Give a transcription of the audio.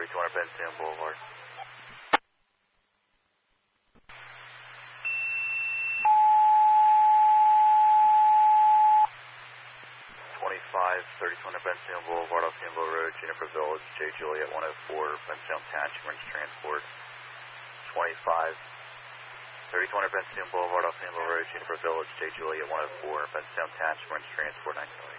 3200 Benson Boulevard. 3200 Benson Boulevard, Alphambo Road, Juniper Village, J. Juliet 104, Benson Attachments Transport. 3200 Benson Boulevard, Alphambo Road, Juniper Village, J. Juliet 104, Benson Attachments Transport 9.